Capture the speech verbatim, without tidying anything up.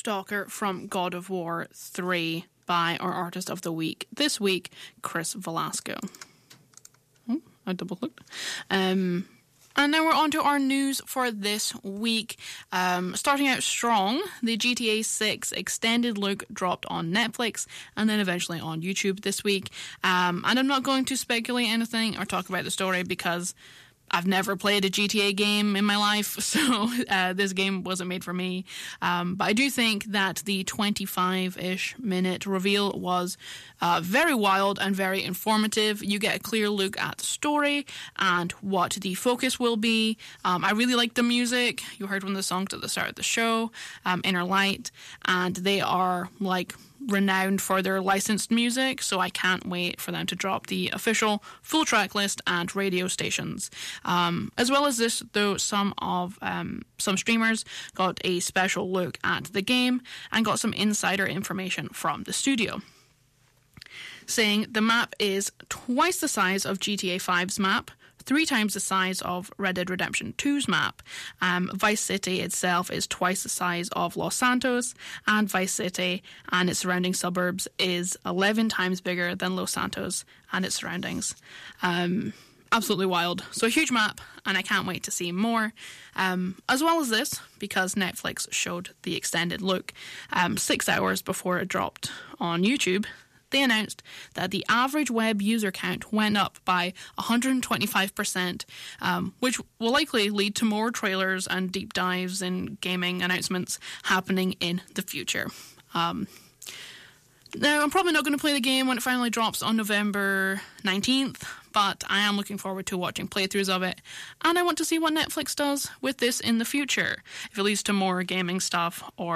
Stalker from God of War three by our Artist of the Week. This week, Chris Velasco. Oh, I double-clicked. Um... And now we're on to our news for this week. Um, starting out strong, the G T A six extended look dropped on Netflix and then eventually on YouTube this week. Um, and I'm not going to speculate anything or talk about the story because I've never played a G T A game in my life, so uh, this game wasn't made for me. Um, but I do think that the twenty-five-ish minute reveal was uh, very wild and very informative. You get a clear look at the story and what the focus will be. Um, I really like the music. You heard one of the songs at the start of the show, um, Inner Light, and they are like renowned for their licensed music, so I can't wait for them to drop the official full track list and radio stations. Um, as well as this, though, some of um, some streamers got a special look at the game and got some insider information from the studio, saying the map is twice the size of G T A five's map, three times the size of Red Dead Redemption two's map. Um, Vice City itself is twice the size of Los Santos, and Vice City and its surrounding suburbs is eleven times bigger than Los Santos and its surroundings. Um, absolutely wild. So a huge map, and I can't wait to see more. Um, as well as this, because Netflix showed the extended look um, six hours before it dropped on YouTube, they announced that the average web user count went up by one hundred twenty-five percent, um, which will likely lead to more trailers and deep dives in gaming announcements happening in the future. Um, now, I'm probably not going to play the game when it finally drops on November nineteenth, but I am looking forward to watching playthroughs of it, and I want to see what Netflix does with this in the future, if it leads to more gaming stuff or